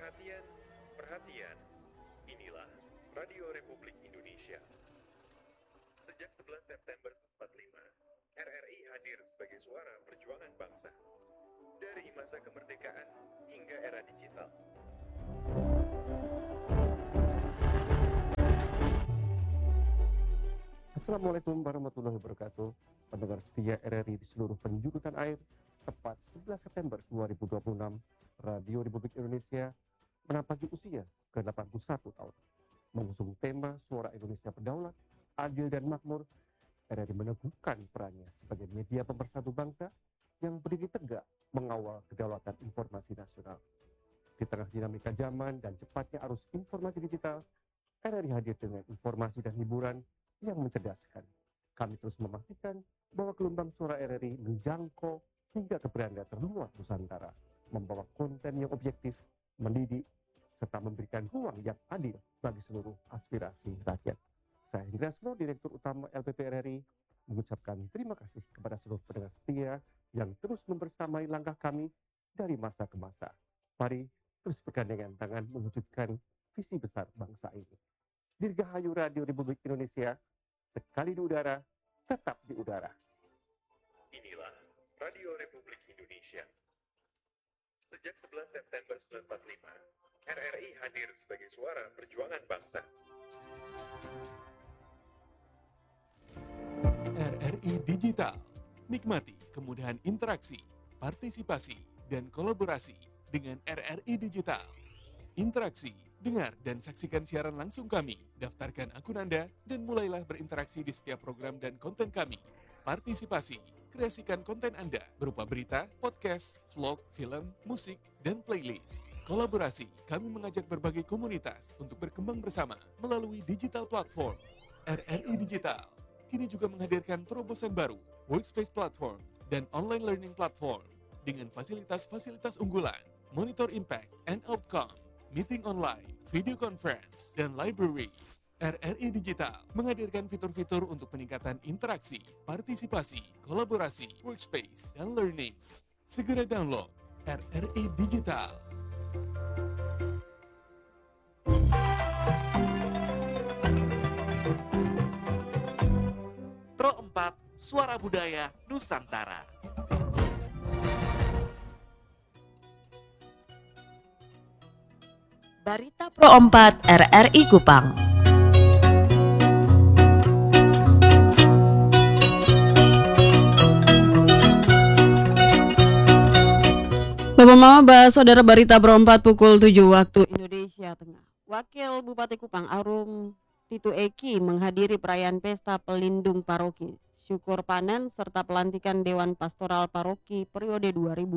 Perhatian, perhatian. Inilah Radio Republik Indonesia. Sejak 11 September 45, RRI hadir sebagai suara perjuangan bangsa. Dari masa kemerdekaan hingga era digital. Assalamualaikum warahmatullahi wabarakatuh. Pendengar setia RRI di seluruh penjuru tanah air, tepat 11 September 2026, Radio Republik Indonesia menapaki usia ke-81 tahun. Mengusung tema Suara Indonesia Berdaulat, Adil dan Makmur, RRI meneguhkan perannya sebagai media pemersatu bangsa yang berdiri tegak mengawal kedaulatan informasi nasional. Di tengah dinamika zaman dan cepatnya arus informasi digital, RRI hadir dengan informasi dan hiburan yang mencerdaskan. Kami terus memastikan bahwa gelombang suara RRI menjangkau hingga ke beranda terluar Nusantara, membawa konten yang objektif, mendidik, serta memberikan ruang yang adil bagi seluruh aspirasi rakyat. Saya Hendra Asmo, Direktur Utama LPP RRI, mengucapkan terima kasih kepada seluruh pendengar setia yang terus membersamai langkah kami dari masa ke masa. Mari terus bergandengan tangan mewujudkan visi besar bangsa ini. Dirgahayu Radio Republik Indonesia, sekali di udara, tetap di udara. Inilah Radio Republik Indonesia. Sejak 11 September 1945, RRI hadir sebagai suara perjuangan bangsa. RRI Digital. Nikmati kemudahan interaksi, partisipasi, dan kolaborasi dengan RRI Digital. Interaksi, dengar dan saksikan siaran langsung kami. Daftarkan akun Anda dan mulailah berinteraksi di setiap program dan konten kami. Partisipasi, kreasikan konten Anda berupa berita, podcast, vlog, film, musik, dan playlist. Kolaborasi, kami mengajak berbagai komunitas untuk berkembang bersama melalui digital platform. RRI Digital kini juga menghadirkan terobosan baru, workspace platform, dan online learning platform dengan fasilitas-fasilitas unggulan, monitor impact and outcome, meeting online, video conference, dan library. RRI Digital menghadirkan fitur-fitur untuk peningkatan interaksi, partisipasi, kolaborasi, workspace, dan learning. Segera download RRI Digital. Pro 4 Suara Budaya Nusantara. Barita Pro 4 RRI Kupang. Bapak Mama, Saudara, Barita Pro 4 pukul 7 waktu Indonesia Tengah. Wakil Bupati Kupang Arum Titu Eki menghadiri perayaan Pesta Pelindung Paroki, Syukur Panen serta pelantikan Dewan Pastoral Paroki periode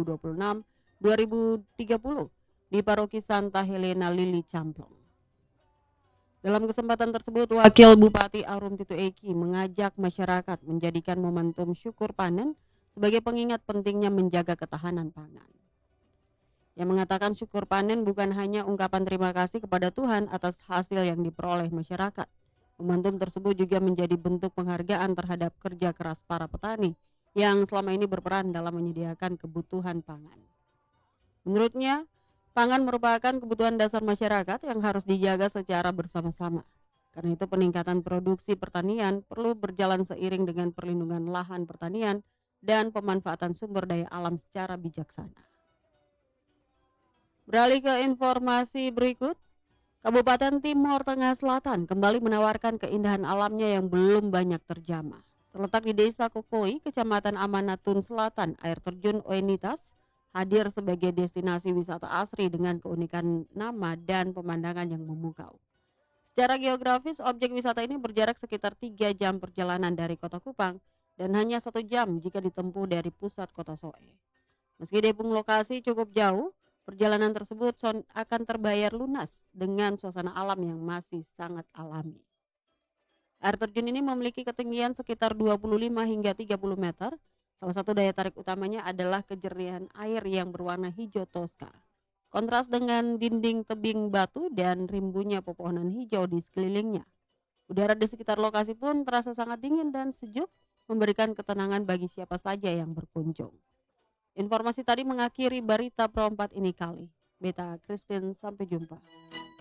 2026-2030 di Paroki Santa Helena Lili Camplong. Dalam kesempatan tersebut, Wakil Bupati Arum Titu Eki mengajak masyarakat menjadikan momentum syukur panen sebagai pengingat pentingnya menjaga ketahanan pangan. Yang mengatakan syukur panen bukan hanya ungkapan terima kasih kepada Tuhan atas hasil yang diperoleh masyarakat. Momentum tersebut juga menjadi bentuk penghargaan terhadap kerja keras para petani yang selama ini berperan dalam menyediakan kebutuhan pangan. Menurutnya, pangan merupakan kebutuhan dasar masyarakat yang harus dijaga secara bersama-sama. Karena itu peningkatan produksi pertanian perlu berjalan seiring dengan perlindungan lahan pertanian dan pemanfaatan sumber daya alam secara bijaksana. Beralih ke informasi berikut, Kabupaten Timor Tengah Selatan kembali menawarkan keindahan alamnya yang belum banyak terjamah. Terletak di Desa Kokoi, Kecamatan Amanatun Selatan, air terjun Oenitas hadir sebagai destinasi wisata asri dengan keunikan nama dan pemandangan yang memukau. Secara geografis, objek wisata ini berjarak sekitar 3 jam perjalanan dari kota Kupang dan hanya 1 jam jika ditempuh dari pusat kota Soe. Meski depung lokasi cukup jauh, perjalanan tersebut akan terbayar lunas dengan suasana alam yang masih sangat alami. Air terjun ini memiliki ketinggian sekitar 25 hingga 30 meter. Salah satu daya tarik utamanya adalah kejernihan air yang berwarna hijau toska. Kontras dengan dinding tebing batu dan rimbunya pepohonan hijau di sekelilingnya. Udara di sekitar lokasi pun terasa sangat dingin dan sejuk, memberikan ketenangan bagi siapa saja yang berkunjung. Informasi tadi mengakhiri Barita Pro 4 ini kali. Beta Christine, sampai jumpa.